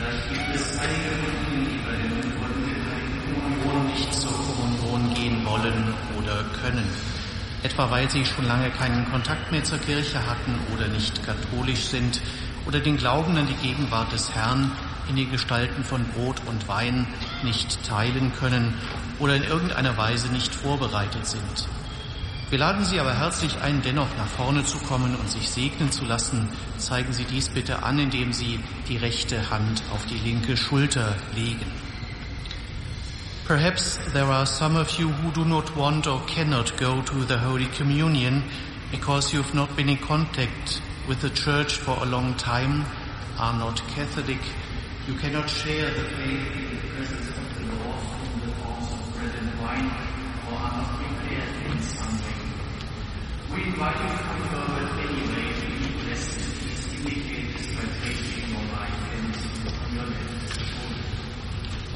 Vielleicht gibt es einige von Ihnen, die bei den Kommunion nicht zur Kommunion gehen wollen oder können. Etwa weil sie schon lange keinen Kontakt mehr zur Kirche hatten oder nicht katholisch sind oder den Glauben an die Gegenwart des Herrn in den Gestalten von Brot und Wein nicht teilen können oder in irgendeiner Weise nicht vorbereitet sind. Wir laden Sie aber herzlich ein, dennoch nach vorne zu kommen und sich segnen zu lassen. Zeigen Sie dies bitte an, indem Sie die rechte Hand auf die linke Schulter legen. Perhaps there are some of you who do not want or cannot go to the Holy Communion because you've not been in contact with the Church for a long time, are not Catholic, you cannot share the faith in the presence of the Lord in the forms of bread and wine, or are not prepared in some way. We invite you to come forward anyway to be blessed. Please indicate this by